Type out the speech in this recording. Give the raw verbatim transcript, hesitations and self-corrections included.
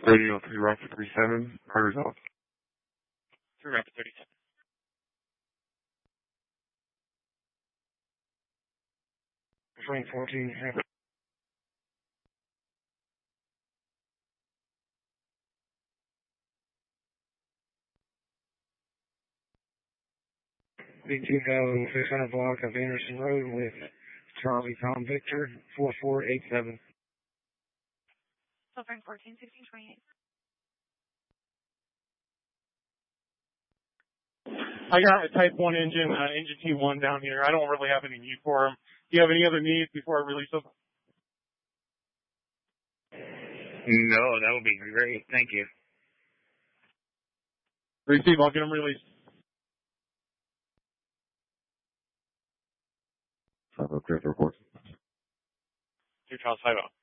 Radio three Rocket thirty-seven, hard results. three Rocket thirty-seven. Frame fourteen, half. B two thousand six hundred block of Anderson Road with Charlie Tom Victor, four four eight seven. So frame fourteen, sixteen twenty-eight. I got a Type one engine, uh, engine T one down here. I don't really have any need for them. Do you have any other needs before I release them? No, that would be great. Thank you. Receive, I'll get them released. Five oh, clear for report. Two Charles five oh.